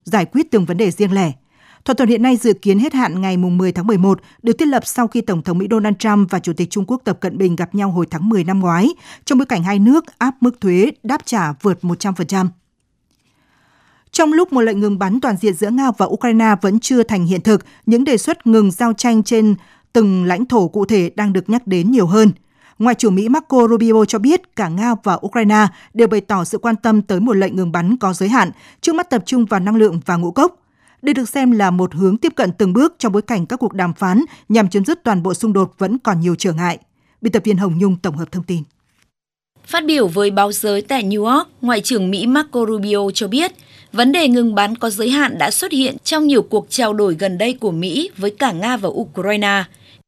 giải quyết từng vấn đề riêng lẻ. Thỏa thuận hiện nay dự kiến hết hạn ngày 10 tháng 11, được thiết lập sau khi Tổng thống Mỹ Donald Trump và Chủ tịch Trung Quốc Tập Cận Bình gặp nhau hồi tháng 10 năm ngoái, trong bối cảnh hai nước áp mức thuế đáp trả vượt 100%. Trong lúc một lệnh ngừng bắn toàn diện giữa Nga và Ukraine vẫn chưa thành hiện thực, những đề xuất ngừng giao tranh trên từng lãnh thổ cụ thể đang được nhắc đến nhiều hơn. Ngoại trưởng Mỹ Marco Rubio cho biết cả Nga và Ukraine đều bày tỏ sự quan tâm tới một lệnh ngừng bắn có giới hạn, trước mắt tập trung vào năng lượng và ngũ cốc. Đây được xem là một hướng tiếp cận từng bước trong bối cảnh các cuộc đàm phán nhằm chấm dứt toàn bộ xung đột vẫn còn nhiều trở ngại. Biên tập viên Hồng Nhung tổng hợp thông tin. Phát biểu với báo giới tại New York, Ngoại trưởng Mỹ Marco Rubio cho biết vấn đề ngừng bắn có giới hạn đã xuất hiện trong nhiều cuộc trao đổi gần đây của Mỹ với cả Nga và Ukraine.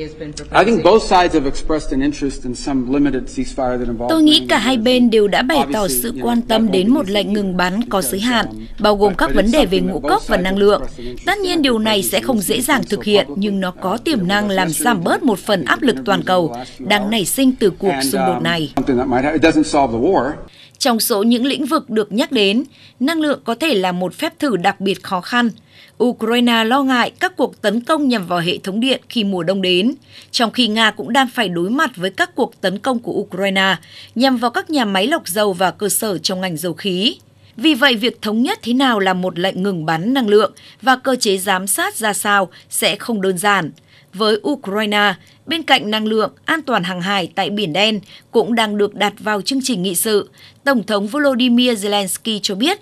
Tôi nghĩ cả hai bên đều đã bày tỏ sự quan tâm đến một lệnh ngừng bắn có giới hạn, bao gồm các vấn đề về ngũ cốc và năng lượng. Tất nhiên điều này sẽ không dễ dàng thực hiện, nhưng nó có tiềm năng làm giảm bớt một phần áp lực toàn cầu đang nảy sinh từ cuộc xung đột này. Trong số những lĩnh vực được nhắc đến, năng lượng có thể là một phép thử đặc biệt khó khăn. Ukraine lo ngại các cuộc tấn công nhằm vào hệ thống điện khi mùa đông đến, trong khi Nga cũng đang phải đối mặt với các cuộc tấn công của Ukraine nhằm vào các nhà máy lọc dầu và cơ sở trong ngành dầu khí. Vì vậy, việc thống nhất thế nào là một lệnh ngừng bắn năng lượng và cơ chế giám sát ra sao sẽ không đơn giản. Với Ukraine, bên cạnh năng lượng, an toàn hàng hải tại Biển Đen cũng đang được đặt vào chương trình nghị sự. Tổng thống Volodymyr Zelensky cho biết,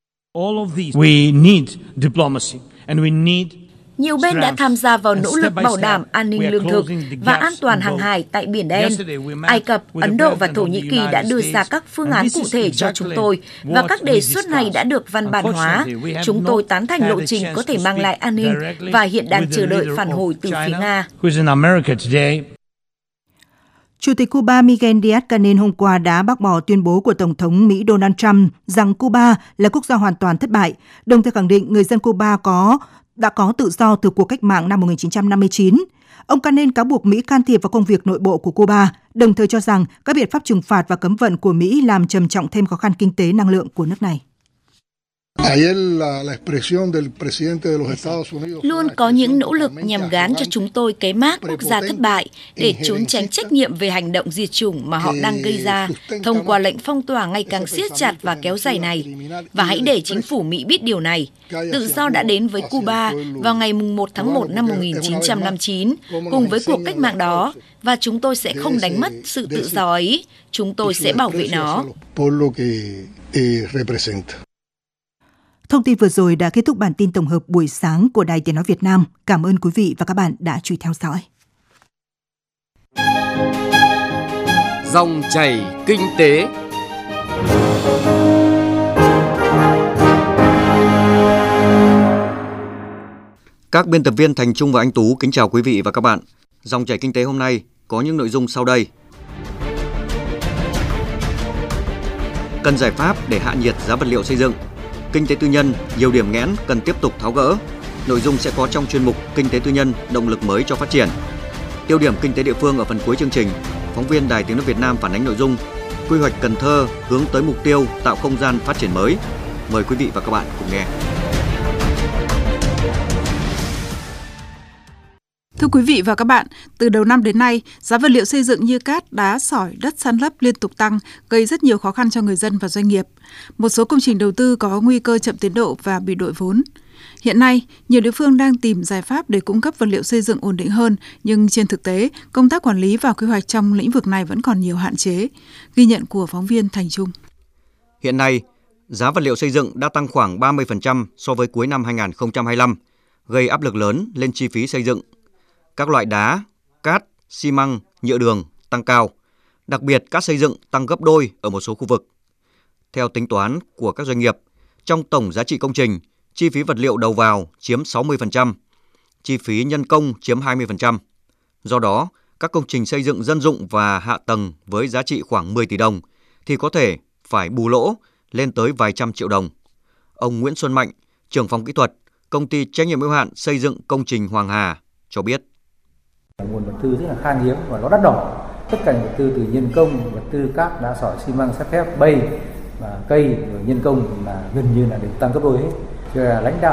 nhiều bên đã tham gia vào nỗ lực bảo đảm an ninh lương thực và an toàn hàng hải tại Biển Đen. Ai Cập, Ấn Độ và Thổ Nhĩ Kỳ đã đưa ra các phương án cụ thể cho chúng tôi và các đề xuất này đã được văn bản hóa. Chúng tôi tán thành lộ trình có thể mang lại an ninh và hiện đang chờ đợi phản hồi từ phía Nga. Chủ tịch Cuba Miguel Díaz-Canel hôm qua đã bác bỏ tuyên bố của Tổng thống Mỹ Donald Trump rằng Cuba là quốc gia hoàn toàn thất bại, đồng thời khẳng định người dân Cuba đã có tự do từ cuộc cách mạng năm 1959. Ông Canel cáo buộc Mỹ can thiệp vào công việc nội bộ của Cuba, đồng thời cho rằng các biện pháp trừng phạt và cấm vận của Mỹ làm trầm trọng thêm khó khăn kinh tế năng lượng của nước này. Luôn có những nỗ lực nhằm gán cho chúng tôi cái mác quốc gia thất bại để trốn tránh trách nhiệm về hành động diệt chủng mà họ đang gây ra thông qua lệnh phong tỏa ngày càng siết chặt và kéo dài này. Và hãy để chính phủ Mỹ biết điều này. Tự do đã đến với Cuba vào ngày 1 tháng 1 năm 1959 cùng với cuộc cách mạng đó và chúng tôi sẽ không đánh mất sự tự do ấy. Chúng tôi sẽ bảo vệ nó. Thông tin vừa rồi đã kết thúc bản tin tổng hợp buổi sáng của Đài Tiếng nói Việt Nam. Cảm ơn quý vị và các bạn đã chú ý theo dõi. Dòng chảy kinh tế. Các biên tập viên Thành Trung và Anh Tú kính chào quý vị và các bạn. Dòng chảy kinh tế hôm nay có những nội dung sau đây. Cần giải pháp để hạ nhiệt giá vật liệu xây dựng. Kinh tế tư nhân, nhiều điểm nghẽn cần tiếp tục tháo gỡ. Nội dung sẽ có trong chuyên mục Kinh tế tư nhân, động lực mới cho phát triển. Tiêu điểm kinh tế địa phương ở phần cuối chương trình, phóng viên Đài Tiếng nói Việt Nam phản ánh nội dung quy hoạch Cần Thơ hướng tới mục tiêu tạo không gian phát triển mới. Mời quý vị và các bạn cùng nghe. Thưa quý vị và các bạn, từ đầu năm đến nay, giá vật liệu xây dựng như cát, đá, sỏi, đất san lấp liên tục tăng, gây rất nhiều khó khăn cho người dân và doanh nghiệp. Một số công trình đầu tư có nguy cơ chậm tiến độ và bị đội vốn. Hiện nay, nhiều địa phương đang tìm giải pháp để cung cấp vật liệu xây dựng ổn định hơn, nhưng trên thực tế, công tác quản lý và quy hoạch trong lĩnh vực này vẫn còn nhiều hạn chế. Ghi nhận của phóng viên Thành Trung. Hiện nay, giá vật liệu xây dựng đã tăng khoảng 30% so với cuối năm 2025, gây áp lực lớn lên chi phí xây dựng. Các loại đá, cát, xi măng, nhựa đường tăng cao. Đặc biệt, cát xây dựng tăng gấp đôi ở một số khu vực. Theo tính toán của các doanh nghiệp, trong tổng giá trị công trình, chi phí vật liệu đầu vào chiếm 60%, chi phí nhân công chiếm 20%. Do đó, các công trình xây dựng dân dụng và hạ tầng với giá trị khoảng 10 tỷ đồng thì có thể phải bù lỗ lên tới vài trăm triệu đồng. Ông Nguyễn Xuân Mạnh, trưởng phòng kỹ thuật, công ty trách nhiệm hữu hạn xây dựng công trình Hoàng Hà cho biết. Nguồn vật tư rất là khan hiếm và nó đắt đỏ. Tất cả những vật tư từ nhân công, vật tư cát, đá, sỏi, xi măng, sắt thép, bay và cây, rồi nhân công là gần như là đều tăng gấp đôi hết. lãnh đạo